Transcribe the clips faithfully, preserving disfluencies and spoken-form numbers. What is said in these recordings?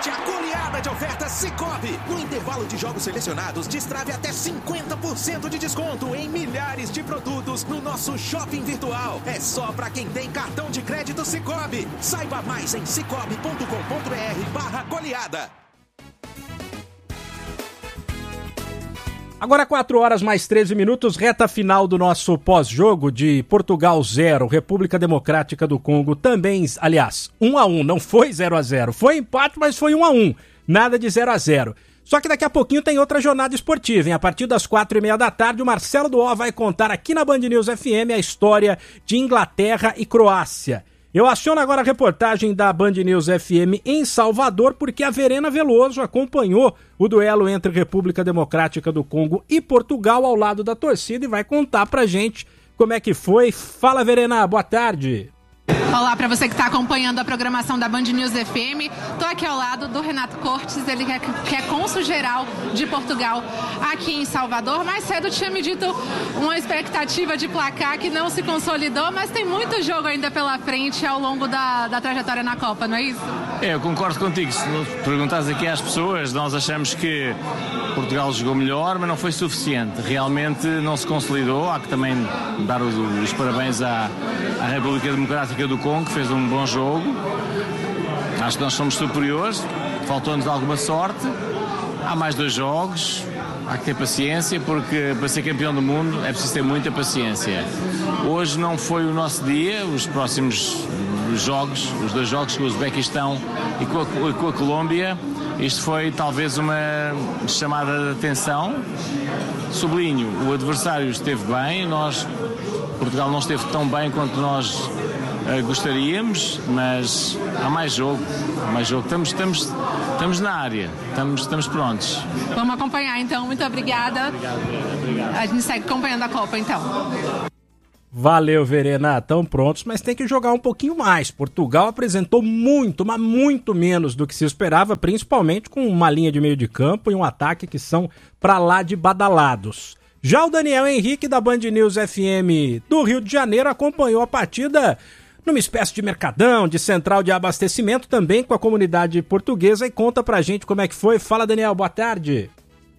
Aproveite a goleada de ofertas Sicoob. No intervalo de jogos selecionados, destrave até cinquenta por cento de desconto em milhares de produtos no nosso shopping virtual. É só para quem tem cartão de crédito Sicoob. Saiba mais em cicobi ponto com ponto br barra goleada. Agora quatro horas mais treze minutos, reta final do nosso pós-jogo de Portugal zero, República Democrática do Congo também, aliás, um a um, não foi zero a zero, foi empate, mas foi um a um, nada de zero a zero. Só que daqui a pouquinho tem outra jornada esportiva, hein? A partir das quatro e meia da tarde, o Marcelo Duó vai contar aqui na Band News F M a história de Inglaterra e Croácia. Eu aciono agora a reportagem da Band News F M em Salvador, porque a Verena Veloso acompanhou o duelo entre República Democrática do Congo e Portugal ao lado da torcida e vai contar pra gente como é que foi. Fala, Verena, boa tarde. Olá para você que está acompanhando a programação da Band News F M. Estou aqui ao lado do Renato Cortes, ele que é, que é cônsul-geral de Portugal aqui em Salvador. Mais cedo tinha me dito uma expectativa de placar que não se consolidou, mas tem muito jogo ainda pela frente ao longo da, da trajetória na Copa, não é isso? É, eu concordo contigo. Se perguntares aqui às pessoas, nós achamos que Portugal jogou melhor, mas não foi suficiente. Realmente não se consolidou. Há que também dar os, os parabéns à, à República Democrática do Congo, que fez um bom jogo. Acho que nós somos superiores, faltou-nos alguma sorte. Há mais dois jogos, há que ter paciência, porque para ser campeão do mundo é preciso ter muita paciência. Hoje não foi o nosso dia, os próximos jogos, os dois jogos com o Uzbequistão e com a, com a Colômbia, isto foi talvez uma chamada de atenção. Sublinho, o adversário esteve bem, nós, Portugal não esteve tão bem quanto nós uh, gostaríamos, mas há mais jogo, há mais jogo. Estamos, estamos, estamos na área, estamos, estamos prontos. Vamos acompanhar então, muito obrigada. Obrigado, obrigado. A gente segue acompanhando a Copa então. Valeu, Verena, estão prontos, mas tem que jogar um pouquinho mais. Portugal apresentou muito, mas muito menos do que se esperava, principalmente com uma linha de meio de campo e um ataque que são pra lá de badalados. Já o Daniel Henrique, da Band News F M do Rio de Janeiro, acompanhou a partida numa espécie de mercadão, de central de abastecimento, também com a comunidade portuguesa, e conta pra gente como é que foi. Fala, Daniel, boa tarde.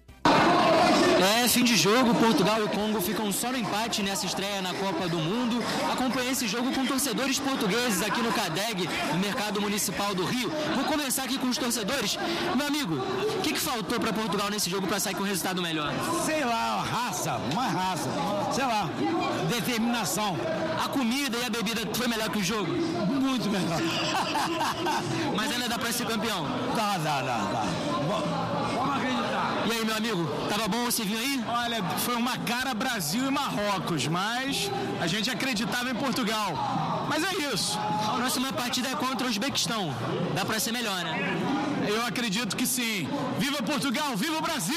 É, fim de jogo, Portugal e o Congo ficam só no empate nessa estreia na Copa do Mundo. Acompanhei esse jogo com torcedores portugueses aqui no CADEG, no Mercado Municipal do Rio. Vou começar aqui com os torcedores. Meu amigo, o que, que faltou para Portugal nesse jogo para sair com um resultado melhor? Sei lá, raça, uma raça, sei lá, determinação. A comida e a bebida foi melhor que o jogo? Muito melhor. Mas ainda dá para ser campeão? Dá, dá, dá, dá. Vamos acreditar. E aí, meu amigo, tava bom você vir aí? Olha, foi uma cara Brasil e Marrocos, mas a gente acreditava em Portugal. Mas é isso. A próxima partida é contra o Uzbequistão. Dá pra ser melhor, né? Eu acredito que sim. Viva Portugal, viva o Brasil!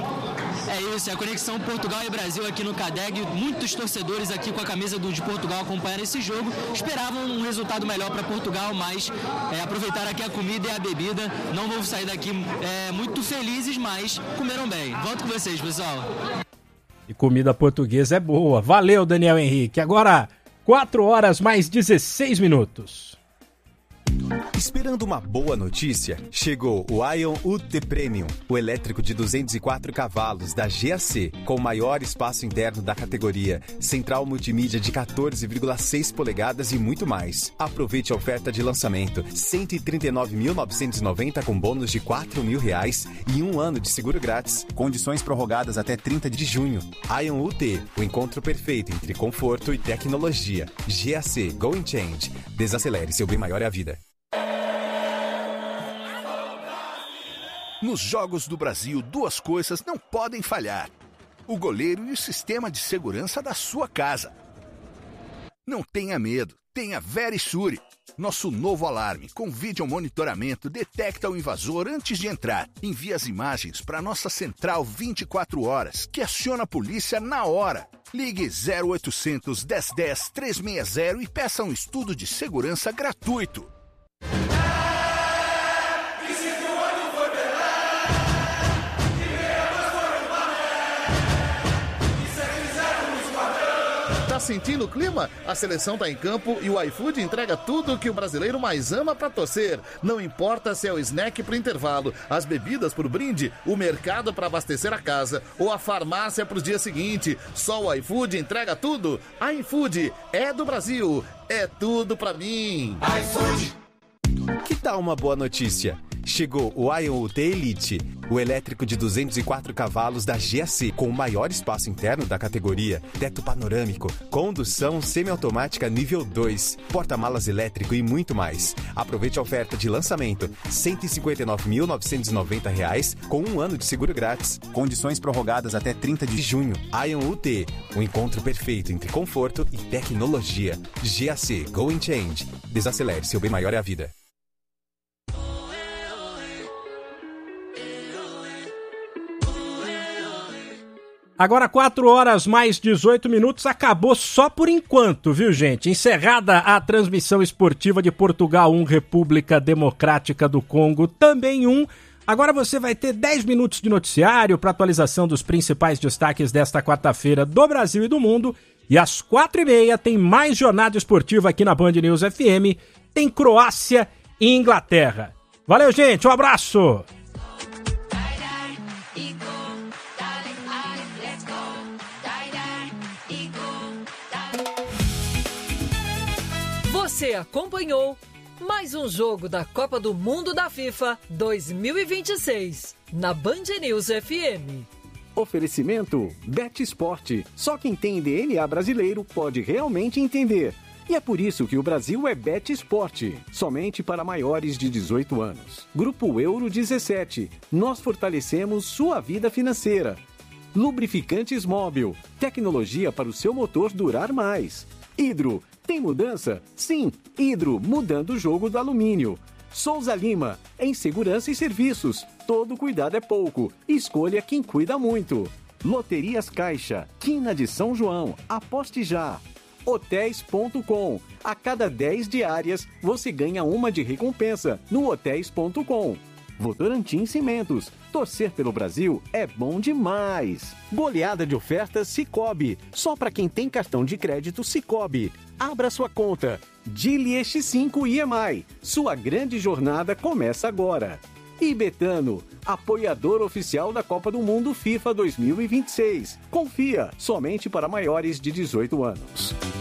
É isso, é a conexão Portugal e Brasil aqui no CADEG. Muitos torcedores aqui com a camisa do, de Portugal acompanharam esse jogo. Esperavam um resultado melhor para Portugal, mas é, aproveitaram aqui a comida e a bebida. Não vão sair daqui é, muito felizes, mas comeram bem. Volto com vocês, pessoal. E comida portuguesa é boa. Valeu, Daniel Henrique. Agora, quatro horas mais dezesseis minutos. Esperando uma boa notícia, chegou o Ion U T Premium, o elétrico de duzentos e quatro cavalos da G A C, com o maior espaço interno da categoria, central multimídia de quatorze vírgula seis polegadas e muito mais. Aproveite a oferta de lançamento, cento e trinta e nove mil novecentos e noventa com bônus de quatro mil reais e um ano de seguro grátis. Condições prorrogadas até trinta de junho. Ion U T, o encontro perfeito entre conforto e tecnologia. G A C, Go and Change. Desacelere, seu bem maior é a vida. Nos Jogos do Brasil, duas coisas não podem falhar: o goleiro e o sistema de segurança da sua casa. Não tenha medo, tenha Verisure. Nosso novo alarme com vídeo monitoramento detecta o invasor antes de entrar. Envia as imagens para nossa central vinte e quatro horas, que aciona a polícia na hora. Ligue zero oitocentos, dez dez, trezentos e sessenta e peça um estudo de segurança gratuito. sentindo o clima? A seleção tá em campo e o iFood entrega tudo que o brasileiro mais ama pra torcer. Não importa se é o snack pro intervalo, as bebidas pro brinde, o mercado pra abastecer a casa ou a farmácia pro dia seguinte. Só o iFood entrega tudo. iFood é do Brasil, é tudo pra mim. iFood. Que tal uma boa notícia? Chegou o Ion U T Elite, o elétrico de duzentos e quatro cavalos da G A C, com o maior espaço interno da categoria, teto panorâmico, condução semiautomática nível dois, porta-malas elétrico e muito mais. Aproveite a oferta de lançamento, cento e cinquenta e nove mil novecentos e noventa reais, com um ano de seguro grátis. Condições prorrogadas até trinta de junho. Ion U T, o encontro perfeito entre conforto e tecnologia. G A C, Go and Change. Desacelere, seu bem maior é a vida. Agora quatro horas mais dezoito minutos, acabou só por enquanto, viu gente? Encerrada a transmissão esportiva de Portugal um, República Democrática do Congo também um. Agora você vai ter dez minutos de noticiário para atualização dos principais destaques desta quarta-feira do Brasil e do mundo. E às quatro e meia tem mais jornada esportiva aqui na Band News F M. Tem Croácia e Inglaterra. Valeu gente, um abraço! Você acompanhou mais um jogo da Copa do Mundo da FIFA dois mil e vinte e seis na Band News F M. Oferecimento Bet Sport. Só quem tem D N A brasileiro pode realmente entender. E é por isso que o Brasil é Bet Sport, somente para maiores de dezoito anos. Grupo Euro dezessete. Nós fortalecemos sua vida financeira. Lubrificantes Móbil. Tecnologia para o seu motor durar mais. Hidro. Tem mudança? Sim, Hidro, mudando o jogo do alumínio. Souza Lima, em segurança e serviços. Todo cuidado é pouco. Escolha quem cuida muito. Loterias Caixa, Quina de São João, aposte já. Hotéis ponto com. A cada dez diárias, você ganha uma de recompensa no hotéis ponto com. Votorantim Cimentos. Torcer pelo Brasil é bom demais. Goleada de ofertas Sicoob. Só para quem tem cartão de crédito Sicoob. Abra sua conta. Dili X cinco I M I. Sua grande jornada começa agora. E Betano, apoiador oficial da Copa do Mundo FIFA dois mil e vinte e seis. Confia, somente para maiores de dezoito anos.